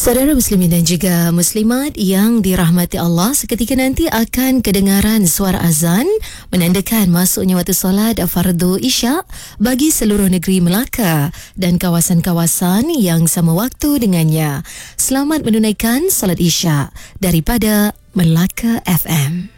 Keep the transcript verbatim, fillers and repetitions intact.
Saudara muslimin dan juga muslimat yang dirahmati Allah, seketika nanti akan kedengaran suara azan menandakan masuknya waktu solat fardu Isyak bagi seluruh negeri Melaka dan kawasan-kawasan yang sama waktu dengannya. Selamat menunaikan solat Isyak daripada Melaka F M.